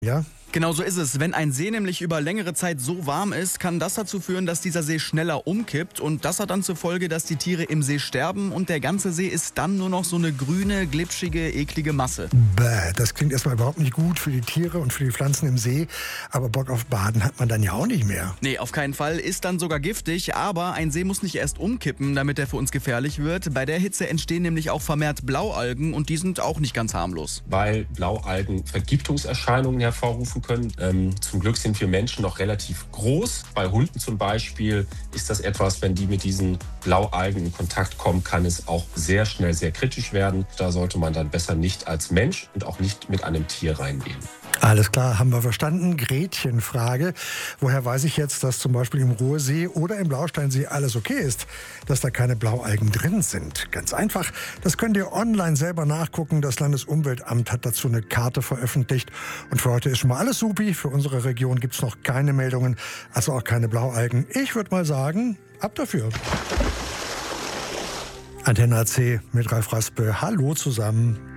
Ja? Genau so ist es. Wenn ein See nämlich über längere Zeit so warm ist, kann das dazu führen, dass dieser See schneller umkippt. Und das hat dann zur Folge, dass die Tiere im See sterben und der ganze See ist dann nur noch so eine grüne, glitschige, eklige Masse. Bäh, das klingt erstmal überhaupt nicht gut für die Tiere und für die Pflanzen im See. Aber Bock auf Baden hat man dann ja auch nicht mehr. Nee, auf keinen Fall. Ist dann sogar giftig. Aber ein See muss nicht erst umkippen, damit er für uns gefährlich wird. Bei der Hitze entstehen nämlich auch vermehrt Blaualgen und die sind auch nicht ganz harmlos. Weil Blaualgen Vergiftungserscheinungen hervorrufen können. Zum Glück sind wir Menschen noch relativ groß. Bei Hunden zum Beispiel ist das etwas, wenn die mit diesen Blaualgen in Kontakt kommen, kann es auch sehr schnell sehr kritisch werden. Da sollte man dann besser nicht als Mensch und auch nicht mit einem Tier reingehen. Alles klar, haben wir verstanden. Gretchenfrage. Woher weiß ich jetzt, dass zum Beispiel im Ruhrsee oder im Blausteinsee alles okay ist? Dass da keine Blaualgen drin sind? Ganz einfach. Das könnt ihr online selber nachgucken. Das Landesumweltamt hat dazu eine Karte veröffentlicht. Und für heute ist schon mal alles supi. Für unsere Region gibt es noch keine Meldungen, also auch keine Blaualgen. Ich würde mal sagen, ab dafür. Antenne AC mit Ralf Raspe. Hallo zusammen.